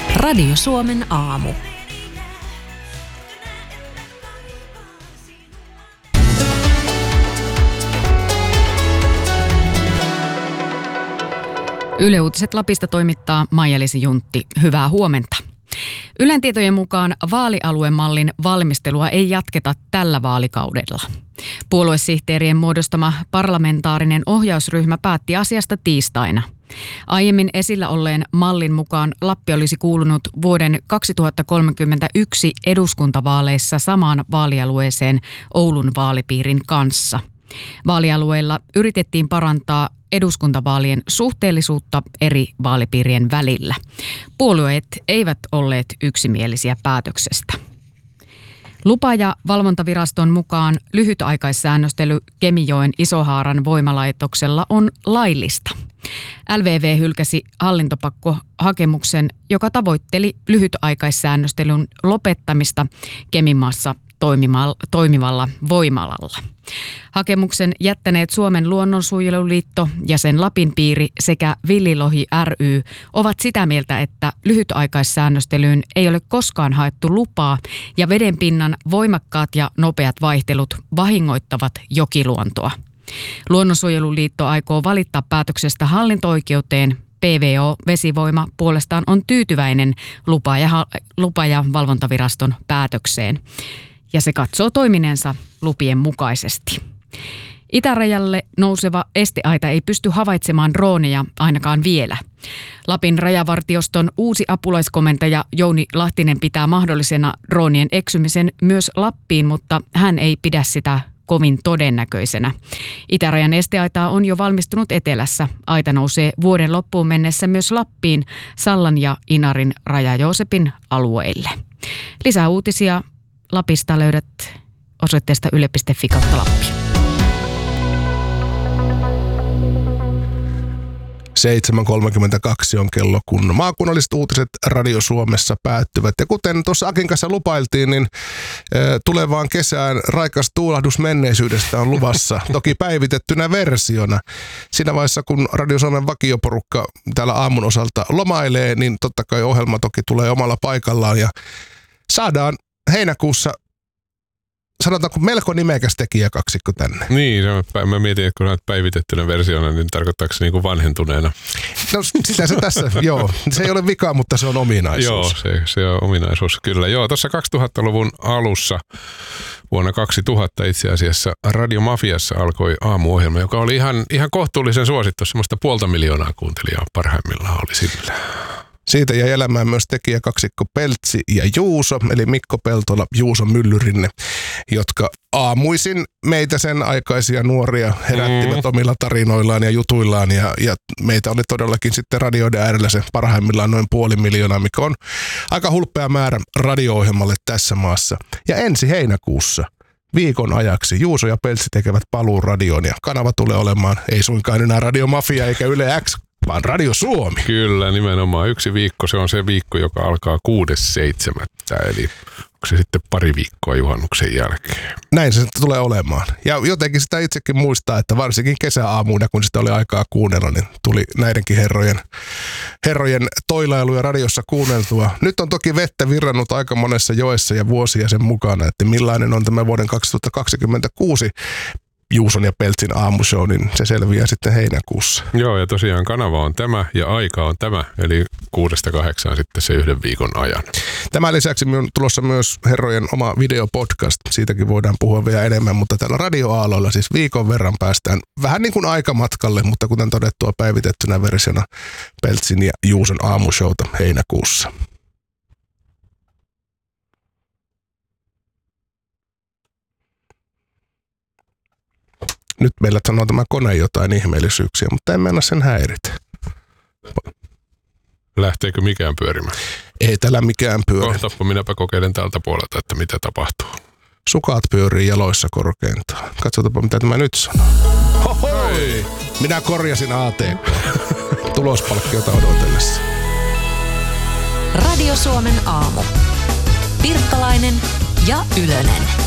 Radio Suomen aamu. Yle Uutiset Lapista toimittaa Maija-Liisi Juntti. Hyvää huomenta. Ylen tietojen mukaan vaalialuemallin valmistelua ei jatketa tällä vaalikaudella. Puoluesihteerien muodostama parlamentaarinen ohjausryhmä päätti asiasta tiistaina. Aiemmin esillä olleen mallin mukaan Lappi olisi kuulunut vuoden 2031 eduskuntavaaleissa samaan vaalialueeseen Oulun vaalipiirin kanssa. Vaalialueilla yritettiin parantaa eduskuntavaalien suhteellisuutta eri vaalipiirien välillä. Puolueet eivät olleet yksimielisiä päätöksestä. Lupa- ja valvontaviraston mukaan lyhytaikaissäännöstely Kemijoen Isohaaran voimalaitoksella on laillista. LVV hylkäsi hallintopakkohakemuksen, joka tavoitteli lyhytaikaissäännöstelyn lopettamista Kemimaassa toimivalla voimalalla. Hakemuksen jättäneet Suomen luonnonsuojeluliitto ja sen Lapin piiri sekä Villilohi ry ovat sitä mieltä, että lyhytaikaissäännöstelyyn ei ole koskaan haettu lupaa ja vedenpinnan voimakkaat ja nopeat vaihtelut vahingoittavat jokiluontoa. Luonnonsuojeluliitto aikoo valittaa päätöksestä hallinto-oikeuteen. PVO Vesivoima puolestaan on tyytyväinen lupa- ja valvontaviraston päätökseen. Ja se katsoo toiminensa lupien mukaisesti. Itärajalle nouseva esteaita ei pysty havaitsemaan drooneja ainakaan vielä. Lapin rajavartioston uusi apulaiskomentaja Jouni Lahtinen pitää mahdollisena droonien eksymisen myös Lappiin, mutta hän ei pidä sitä kovin todennäköisenä. Itärajan esteaitaa on jo valmistunut etelässä. Aita nousee vuoden loppuun mennessä myös Lappiin, Sallan ja Inarin Raja-Joosepin alueille. Lisää uutisia Lapista löydät osoitteesta yle.fi/Lappi. 7.32 on kello, kun maakunnalliset uutiset Radio Suomessa päättyvät. Ja kuten tuossa Akin kanssa lupailtiin, niin tulevaan kesään raikas tuulahdus menneisyydestä on luvassa. Toki päivitettynä versiona. Siinä vaiheessa, kun Radio Suomen vakioporukka täällä aamun osalta lomailee, niin totta kai ohjelma toki tulee omalla paikallaan. Ja saadaan heinäkuussa, sanotaanko melko nimekäs tekijäkaksikko tänne. Niin, mä mietin, että kun olet päivitettynä versiona, niin tarkoittaako se niin kuin vanhentuneena? No sitä se tässä, joo. Se ei ole vika, mutta se on ominaisuus. Joo, se on ominaisuus, kyllä. Joo, tuossa 2000-luvun alussa, vuonna 2000 itse asiassa Radio Mafiassa alkoi aamuohjelma, joka oli ihan kohtuullisen suosittu. Semmoista 500,000 kuuntelijaa parhaimmillaan oli sillä. Siitä jäi elämään myös tekijäkaksikko Peltsi ja Juuso, eli Mikko Peltola, Juuso Myllyrinne, jotka aamuisin meitä sen aikaisia nuoria herättivät omilla tarinoillaan ja jutuillaan. Ja meitä oli todellakin sitten radioiden äärellä se parhaimmillaan noin 500,000, mikä on aika hulppea määrä radio-ohjelmalle tässä maassa. Ja ensi heinäkuussa viikon ajaksi Juuso ja Peltsi tekevät paluun radioon ja kanava tulee olemaan ei suinkaan enää Radio Mafia eikä Yle X, vaan Radio Suomi. Kyllä, nimenomaan. Yksi viikko, se on se viikko, joka alkaa 6.7. Eli onko se sitten pari viikkoa juhannuksen jälkeen? Näin se tulee olemaan. Ja jotenkin sitä itsekin muistaa, että varsinkin kesäaamuina, kun sitä oli aikaa kuunnella, niin tuli näidenkin herrojen toilailuja radiossa kuunneltua. Nyt on toki vettä virrannut aika monessa joessa ja vuosia sen mukana, että millainen on tämä vuoden 2026 Juuson ja Peltsin aamushow, niin se selviää sitten heinäkuussa. Joo, ja tosiaan kanava on tämä ja aika on tämä, eli 6-8 sitten se yhden viikon ajan. Tämän lisäksi on tulossa myös herrojen oma videopodcast. Siitäkin voidaan puhua vielä enemmän, mutta tällä radioaaloilla siis viikon verran päästään vähän niin kuin aikamatkalle, mutta kuten todettua päivitettynä versiona Peltsin ja Juuson aamushowta heinäkuussa. Nyt meillä sanoo tämä kone jotain ihmeellisyyksiä, mutta en mennä sen häiritä. Lähteekö mikään pyörimään? Ei täällä mikään pyöri. Kohtappa minäpä kokeilen tältä puolelta, että mitä tapahtuu. Sukat pyörii jaloissa korkeintaan. Katsotaanpa mitä tämä nyt sanoo. Hohoi! Minä korjasin ATK. Tulospalkkiota odotellessa. Radio Suomen aamu. Pirkkalainen ja Ylönen.